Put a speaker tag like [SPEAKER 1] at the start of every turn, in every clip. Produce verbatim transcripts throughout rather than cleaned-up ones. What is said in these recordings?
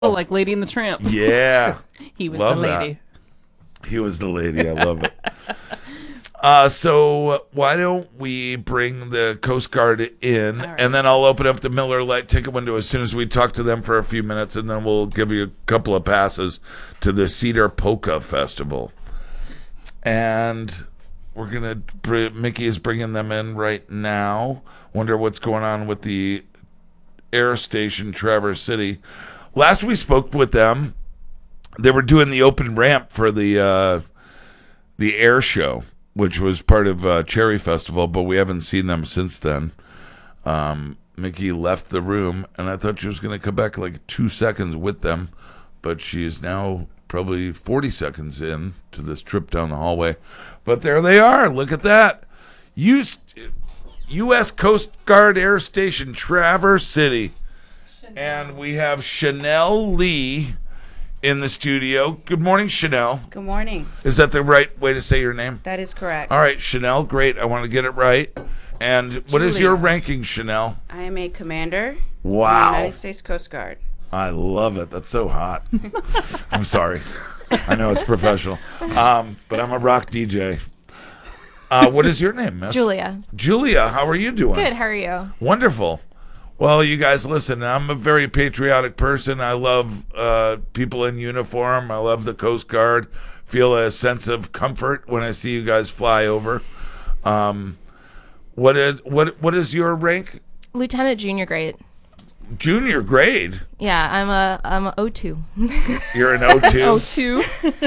[SPEAKER 1] like Lady and the Tramp.
[SPEAKER 2] Yeah.
[SPEAKER 1] He was
[SPEAKER 2] love
[SPEAKER 1] the lady.
[SPEAKER 2] That. He was the lady. I love it. Uh, so why don't we bring the Coast Guard in,
[SPEAKER 1] right.
[SPEAKER 2] and then I'll open up the Miller Lite ticket window as soon as we talk to them for a few minutes, and then we'll give you a couple of passes to the Cedar Polka Festival. And we're going to, Mickey is bringing them in right now. Wonder what's going on with the air station, Traverse City. Last we spoke with them, they were doing the open ramp for the uh, the air show, which was part of uh, Cherry Festival, but we haven't seen them since then. Um, Mickey left the room, and I thought she was going to come back like two seconds with them, but she is now probably forty seconds in to this trip down the hallway. But there they are. Look at that. U S Coast Guard Air Station, Traverse City. And we have Chanel Lee in the studio. Good morning, Chanel.
[SPEAKER 3] Good morning.
[SPEAKER 2] Is that the right way to say your name?
[SPEAKER 3] That is correct.
[SPEAKER 2] All right, Chanel, great. I want to get it right. And what
[SPEAKER 3] Julia.
[SPEAKER 2] is your ranking, Chanel?
[SPEAKER 3] I am a commander
[SPEAKER 2] Wow.
[SPEAKER 3] in the United States Coast Guard.
[SPEAKER 2] I love it. That's so hot. I'm sorry. I know it's professional. Um, but I'm a rock D J. Uh, what is your name, miss?
[SPEAKER 4] Julia.
[SPEAKER 2] Julia, how are you doing?
[SPEAKER 4] Good, how are you?
[SPEAKER 2] Wonderful. Well, you guys, listen, I'm a very patriotic person. I love uh, people in uniform. I love the Coast Guard. Feel a sense of comfort when I see you guys fly over. Um, what is, what what is your rank?
[SPEAKER 4] Lieutenant junior grade.
[SPEAKER 2] Junior grade?
[SPEAKER 4] Yeah, I'm a I'm a O two.
[SPEAKER 2] You're an O two?
[SPEAKER 1] O two.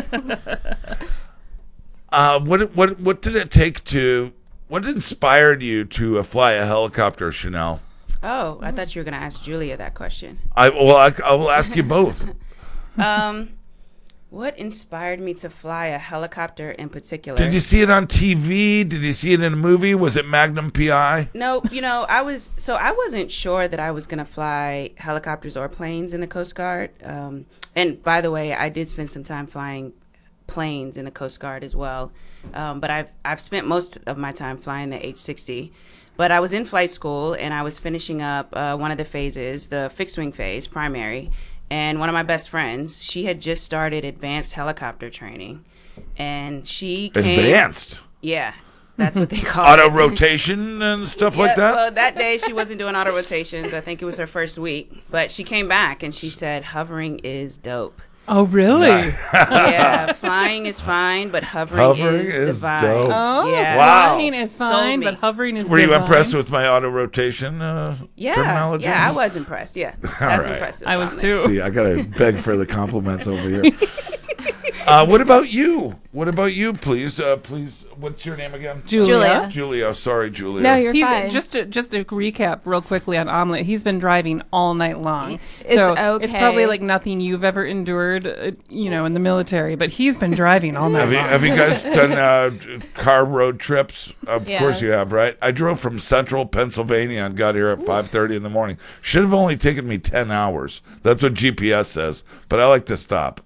[SPEAKER 2] uh, what what what did it take to? What inspired you to uh, fly a helicopter, Chanel?
[SPEAKER 3] Oh, I thought you were going to ask Julia that question.
[SPEAKER 2] I well, I, I will ask you both.
[SPEAKER 3] Um, what inspired me to fly a helicopter in particular?
[SPEAKER 2] Did you see it on T V? Did you see it in a movie? Was it Magnum P I?
[SPEAKER 3] No, you know, I was so I wasn't sure that I was going to fly helicopters or planes in the Coast Guard. Um, and by the way, I did spend some time flying planes in the Coast Guard as well. Um, but I've I've spent most of my time flying the H sixty. But I was in flight school, and I was finishing up uh, one of the phases, the fixed wing phase, primary. And one of my best friends, she had just started advanced helicopter training. And she came...
[SPEAKER 2] Advanced?
[SPEAKER 3] Yeah, that's what they call it.
[SPEAKER 2] Auto rotation and stuff
[SPEAKER 3] Yeah,
[SPEAKER 2] like that?
[SPEAKER 3] Well, that day she wasn't doing auto rotations. I think it was her first week. But she came back, and she said, hovering is dope.
[SPEAKER 1] Oh, really?
[SPEAKER 3] Yeah, flying is fine, but hovering,
[SPEAKER 2] Hovering
[SPEAKER 3] is,
[SPEAKER 2] is
[SPEAKER 3] divine.
[SPEAKER 2] dope.
[SPEAKER 1] Oh,
[SPEAKER 3] Yeah.
[SPEAKER 2] Wow.
[SPEAKER 1] flying is
[SPEAKER 3] Sold
[SPEAKER 1] fine,
[SPEAKER 3] me.
[SPEAKER 1] but hovering is
[SPEAKER 2] Were you
[SPEAKER 1] divine.
[SPEAKER 2] impressed with my auto rotation uh,
[SPEAKER 3] Yeah,
[SPEAKER 2] terminology?
[SPEAKER 3] yeah, I was impressed. Yeah,
[SPEAKER 2] All
[SPEAKER 3] that's
[SPEAKER 2] right.
[SPEAKER 3] impressive.
[SPEAKER 1] I was
[SPEAKER 3] on
[SPEAKER 1] too.
[SPEAKER 3] this.
[SPEAKER 2] See, I gotta beg for the compliments over here. Uh, what about you? What about you, please? Uh, please, what's your name again?
[SPEAKER 1] Julia.
[SPEAKER 4] Julia.
[SPEAKER 2] Julia. Sorry, Julia.
[SPEAKER 4] No, you're
[SPEAKER 1] He's,
[SPEAKER 4] fine.
[SPEAKER 1] just to, just to recap real quickly on Omelet, he's been driving all night long.
[SPEAKER 4] It's
[SPEAKER 1] so
[SPEAKER 4] okay.
[SPEAKER 1] It's probably like nothing you've ever endured, uh, you know, in the military, but he's been driving all night
[SPEAKER 2] Have you,
[SPEAKER 1] long.
[SPEAKER 2] have you guys done uh, car road trips? Of
[SPEAKER 4] Yeah.
[SPEAKER 2] course you have, right? I drove from central Pennsylvania and got here at five thirty in the morning. Should have only taken me ten hours. That's what G P S says, but I like to stop.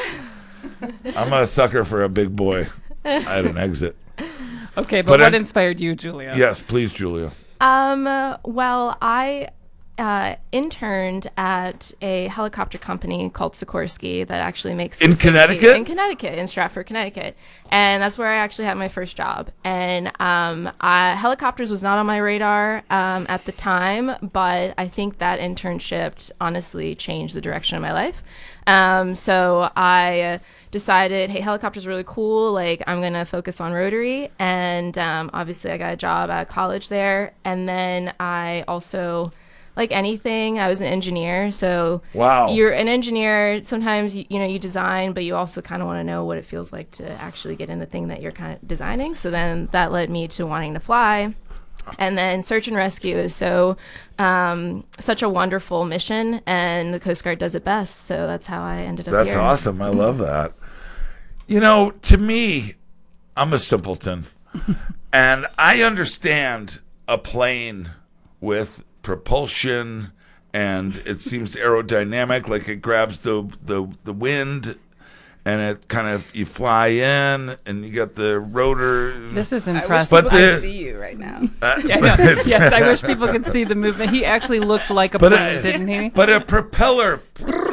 [SPEAKER 2] I'm a sucker for a big boy. I had an exit.
[SPEAKER 1] Okay, but,
[SPEAKER 2] But
[SPEAKER 1] what
[SPEAKER 2] I-
[SPEAKER 1] inspired you, Julia?
[SPEAKER 2] Yes, please, Julia.
[SPEAKER 4] Um, uh, well, I uh, interned at a helicopter company called Sikorsky that actually makes
[SPEAKER 2] In
[SPEAKER 4] C sixty
[SPEAKER 2] Connecticut?
[SPEAKER 4] In Connecticut, in Stratford, Connecticut, and that's where I actually had my first job. And um, I, helicopters was not on my radar um, at the time, but I think that internship honestly changed the direction of my life. Um, so I uh, decided, hey, helicopters are really cool. Like, I'm going to focus on rotary. And um, obviously, I got a job at college there. And then I also, like anything, I was an engineer. So
[SPEAKER 2] Wow.
[SPEAKER 4] you're an engineer. Sometimes, you, you know, you design, but you also kind of want to know what it feels like to actually get in the thing that you're kind of designing. So then that led me to wanting to fly. And then search and rescue is so um, such a wonderful mission, and the Coast Guard does it best. So that's how I ended up
[SPEAKER 2] That's
[SPEAKER 4] here.
[SPEAKER 2] awesome. I love that. You know, to me, I'm a simpleton. And I understand a plane with propulsion, and it seems aerodynamic, like it grabs the, the, the wind, and it kind of, you fly in, and you got the rotor.
[SPEAKER 1] This is
[SPEAKER 3] I wish
[SPEAKER 1] impressive.
[SPEAKER 2] But
[SPEAKER 3] people
[SPEAKER 2] the-
[SPEAKER 3] could see you right now.
[SPEAKER 2] Uh,
[SPEAKER 1] Yeah, I know. Yes, I wish people could see the movement. He actually looked like a
[SPEAKER 2] But
[SPEAKER 1] plane,
[SPEAKER 2] a-
[SPEAKER 1] didn't he?
[SPEAKER 2] But a propeller